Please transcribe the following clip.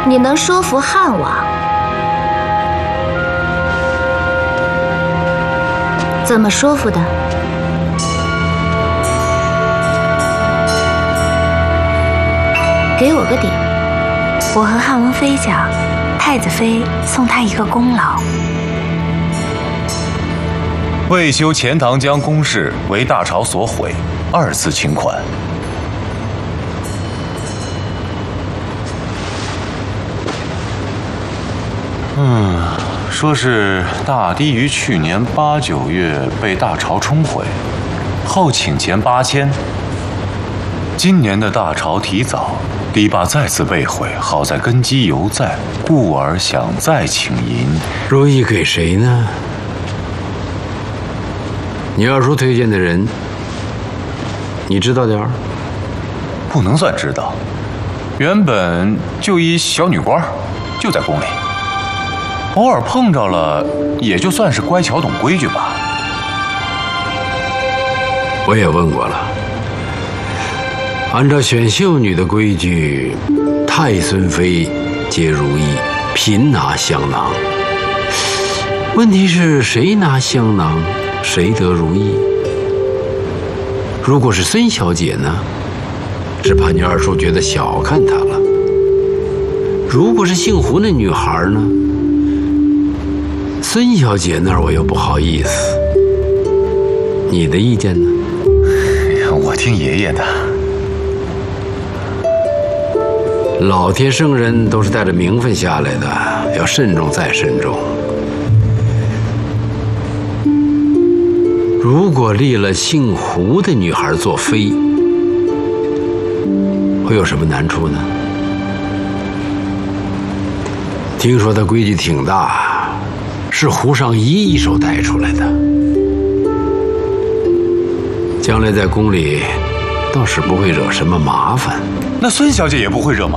你能说服汉王？怎么说服的？给我个点。 我和汉王妃讲，太子妃送他一个功劳。 为修钱塘江宫室为大朝所毁，2次请款。说是大堤于去年8、9月被大潮冲毁，后请钱8000。今年的大潮提早，堤坝再次被毁，好在根基犹在，故而想再请银。 如意给谁呢？你二叔推荐的人，你知道点儿？ 不能算知道，原本就一小女官，就在宫里。偶尔碰着了，也就算是乖巧懂规矩吧。 我也问过了，按照选秀女的规矩，太孙妃皆如意，嫔拿香囊。问题是谁拿香囊，谁得如意？如果是孙小姐呢，只怕你二叔觉得小看她了。如果是姓胡那女孩呢？孙小姐那儿我又不好意思，你的意见呢？ 我听爷爷的。 老天圣人都是带着名分下来的，要慎重再慎重。如果立了姓胡的女孩做妃，会有什么难处呢？听说她规矩挺大，是胡尚仪一手带出来的，将来在宫里倒是不会惹什么麻烦。 那孙小姐也不会惹麻